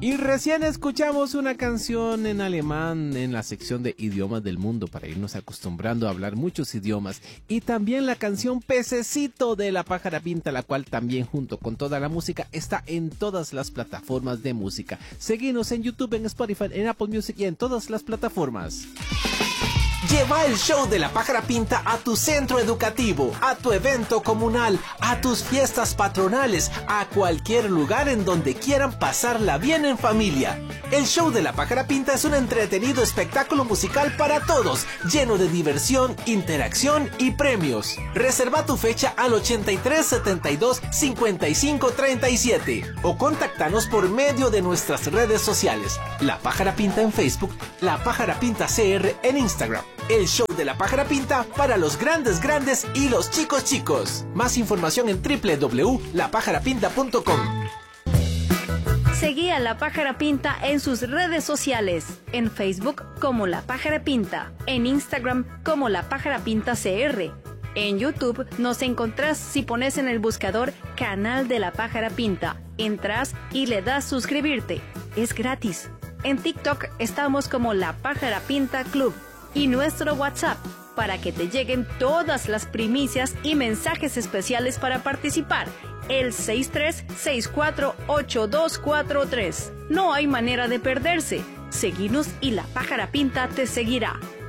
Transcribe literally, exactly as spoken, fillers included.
Y recién escuchamos una canción en alemán en la sección de idiomas del mundo para irnos acostumbrando a hablar muchos idiomas. Y también la canción Pececito de La Pájara Pinta, la cual también junto con toda la música está en todas las plataformas de música. Seguinos en YouTube, en Spotify, en Apple Music y en todas las plataformas. Lleva el show de La Pájara Pinta a tu centro educativo, a tu evento comunal, a tus fiestas patronales, a cualquier lugar en donde quieran pasarla bien en familia. El show de La Pájara Pinta es un entretenido espectáculo musical para todos, lleno de diversión, interacción y premios. Reserva tu fecha al ochenta y tres setenta y dos cincuenta y cinco treinta y siete o contáctanos por medio de nuestras redes sociales. La Pájara Pinta en Facebook, La Pájara Pinta C R en Instagram. El show de La Pájara Pinta para los grandes grandes y los chicos chicos. Más información en doble u doble u doble u punto la pájara pinta punto com. Seguí a La Pájara Pinta en sus redes sociales. En Facebook como La Pájara Pinta. En Instagram como La Pájara Pinta C R. En YouTube nos encontrás si pones en el buscador Canal de La Pájara Pinta. Entras y le das suscribirte. Es gratis. En TikTok estamos como La Pájara Pinta Club. Y nuestro WhatsApp, para que te lleguen todas las primicias y mensajes especiales para participar, el seis tres seis cuatro ocho dos cuatro tres. No hay manera de perderse. Seguinos y La Pájara Pinta te seguirá.